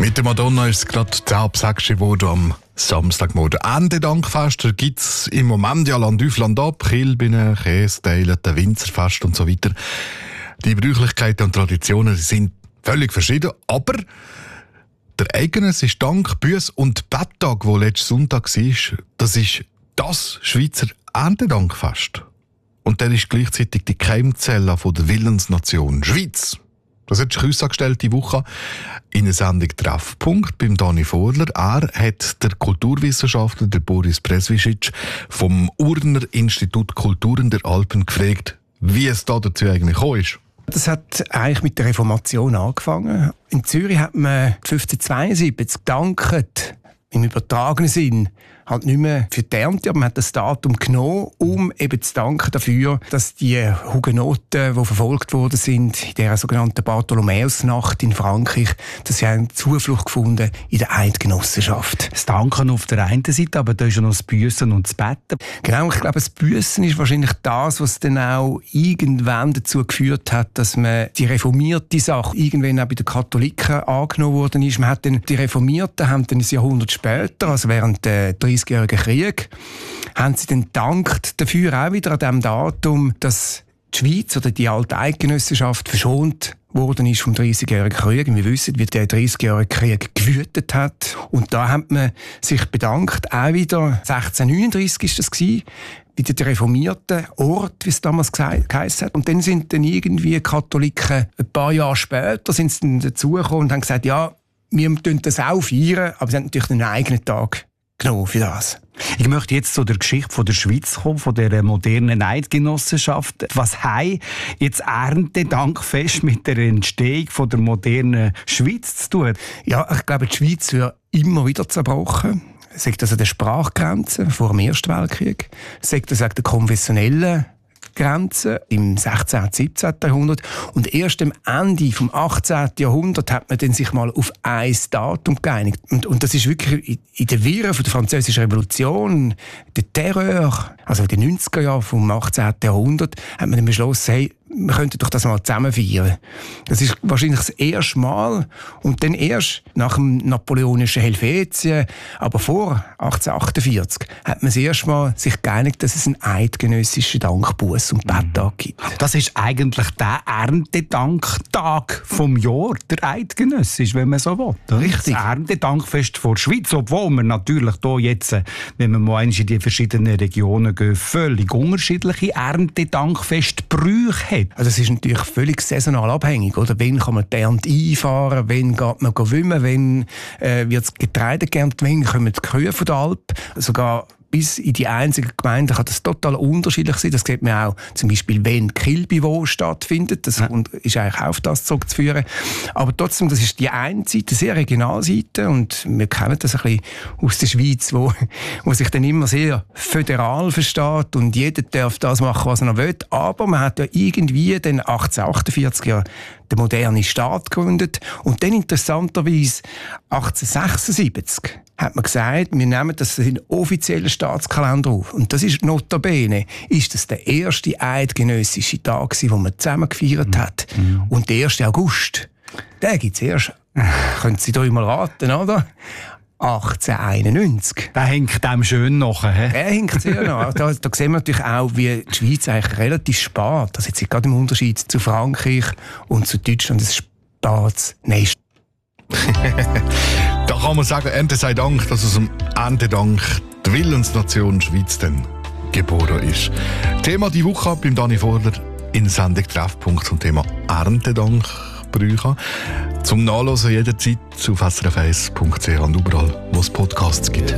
Mit der Madonna ist es gerade 10:06 geworden am Samstagmorgen. Ende Dankfest gibt es im Moment ja Land auf, Land ab. Kilbinnen, Kästeilen, Winzerfest und so weiter. Die Bräuchlichkeiten und Traditionen sind völlig verschieden, aber der eidgenössische Dank-, Büss- und Betttag, der letzten Sonntag war, das ist das Schweizer Erntedankfest. Und der ist gleichzeitig die Keimzelle der Willensnation Schweiz. Das hat sich herausgestellt diese Woche in einer Sendung «Treffpunkt» beim Dani Vorler. Er hat der Kulturwissenschaftler der Boris Presvicic vom Urner Institut Kulturen der Alpen gefragt, wie es da dazu eigentlich gekommen ist. Das hat eigentlich mit der Reformation angefangen. In Zürich hat man 1572 gedankt, im übertragenen Sinn, halt nicht mehr für die Ernte, aber man hat das Datum genommen, um eben zu danken dafür, dass die Hugenoten, die verfolgt worden sind, in der sogenannten Bartholomäusnacht in Frankreich, dass sie haben Zuflucht gefunden in der Eidgenossenschaft. Das Danken auf der einen Seite, aber da ist ja noch das Büssen und das Betten. Genau, ich glaube, das Büssen ist wahrscheinlich das, was dann auch irgendwann dazu geführt hat, dass man die reformierte Sache irgendwann auch bei den Katholiken angenommen worden ist. Man hat dann, die Reformierten haben dann ein Jahrhundert später, also während der 30-jährigen Krieg, haben sie dann gedankt dafür auch wieder an diesem Datum, dass die Schweiz oder die alte Eidgenossenschaft verschont worden ist vom 30-jährigen Krieg. Wir wissen, wie der 30-jährige Krieg gewütet hat. Und da hat man sich bedankt, auch wieder 1639 ist das gewesen, bei den reformierten Ort, wie es damals geheißen hat. Und dann sind dann irgendwie Katholiken ein paar Jahre später sind sie dann dazugekommen und haben gesagt, ja, wir feiern das auch feiern, aber sie haben natürlich einen eigenen Tag genommen für das. Ich möchte jetzt zu der Geschichte von der Schweiz kommen, von der modernen Eidgenossenschaft. Was haben jetzt Erntedankfest mit der Entstehung von der modernen Schweiz zu tun? Ja, ich glaube, die Schweiz wird immer wieder zerbrochen. Sagt das an der Sprachgrenze vor dem Ersten Weltkrieg, sagt das an der konfessionellen Grenze im 16. und 17. Jahrhundert. Und erst am Ende vom 18. Jahrhundert hat man dann sich mal auf ein Datum geeinigt. Und das ist wirklich in der Wirren von der Französischen Revolution, der Terror, also in den 90er Jahren vom 18. Jahrhundert, hat man dann beschlossen, hey, wir könnten doch das mal zusammen feiern. Das ist wahrscheinlich das erste Mal. Und dann erst nach dem napoleonischen Helvetien, aber vor 1848, hat man das erste Mal sich geeinigt, dass es einen eidgenössischen Dankbuss und Betttag gibt. Das ist eigentlich der Erntedanktag vom Jahr, der eidgenössisch, wenn man so will. Richtig. Das Erntedankfest vor der Schweiz, obwohl man natürlich hier jetzt, wenn man mal in die verschiedenen Regionen geht, völlig unterschiedliche Erntedankfestbrüche hat. Also es ist natürlich völlig saisonal abhängig, oder? Wann kann man die Ernte einfahren, wann geht man wimmen, wann wird das Getreide geerntet, wann kommen die Kühe von der Alp. Sogar bis in die einzelnen Gemeinden kann das total unterschiedlich sein. Das sieht man auch zum Beispiel, wenn Kilbiwo stattfindet. Das ist eigentlich auf das zurückzuführen. Aber trotzdem, das ist die eine Seite, sehr Regionalseite. Und wir kennen das ein bisschen aus der Schweiz, wo sich dann immer sehr föderal versteht und jeder darf das machen, was er noch will. Aber man hat ja irgendwie den 1848 ja den modernen Staat gegründet. Und dann interessanterweise 1876 hat man gesagt, wir nehmen das in den offiziellen Staatskalender auf. Und das ist notabene, ist das der erste eidgenössische Tag, den man zusammen gefeiert hat. Und der 1. August, den gibt es erst, können Sie da mal raten, oder? 1891. Der hängt dem schön nach. Der hängt sehr nach. Da sehen wir natürlich auch, wie die Schweiz eigentlich relativ spät, also jetzt gerade im Unterschied zu Frankreich und zu Deutschland, das Staatsnest. Da kann man sagen, Ernte sei Dank, dass aus dem Erntedank die Willensnation Schweiz dann geboren ist. Thema die Woche beim Dani Vorler in Sendung Treffpunkt zum Thema Erntedankbrüche. Zum Nachlesen jederzeit auf srf1.ch und überall, wo es Podcasts gibt.